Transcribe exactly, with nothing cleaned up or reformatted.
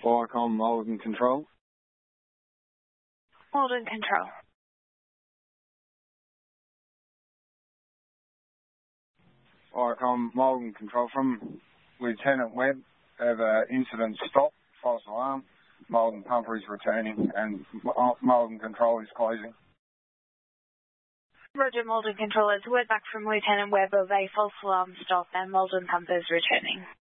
Viacom Malden Control. Malden Control. Viacom Malden Control from Lieutenant Webb. Have an incident stop, false alarm. Malden pumper is returning and Malden Control is closing. Roger, Malden Control. It's word back from Lieutenant Webb of a false alarm stop and Malden pumper is returning.